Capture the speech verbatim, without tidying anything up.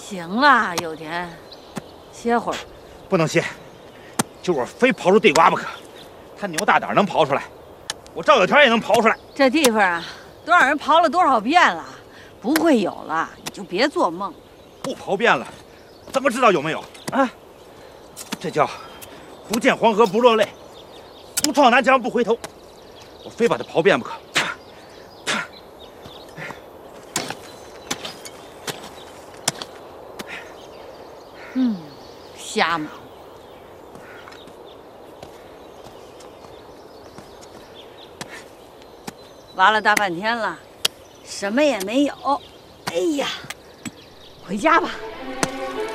行了，有田，歇会儿。 不能歇，今儿我非刨出地瓜不可。他牛大胆能刨出来，我赵有田也能刨出来。 这地方啊，都让人刨了多少遍了，不会有了，你就别做梦。 不刨遍了，怎么知道有没有啊？这叫不见黄河不落泪，不撞南墙不回头。我非把它刨遍不可。 嗯，瞎忙。挖了大半天了，什么也没有。哎呀，回家吧。